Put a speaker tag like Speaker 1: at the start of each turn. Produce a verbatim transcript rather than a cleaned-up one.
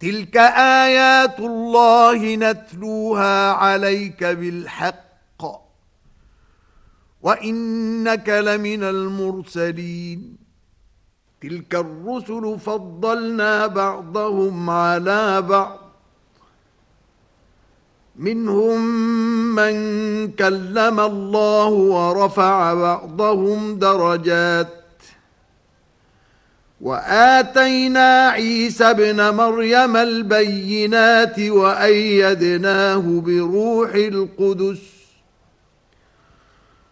Speaker 1: تلك آيات الله نتلوها عليك بالحق وإنك لمن المرسلين. تلك الرسل فضلنا بعضهم على بعض، منهم من كلم الله ورفع بعضهم درجات، وآتينا عيسى ابن مريم البينات وأيدناه بروح القدس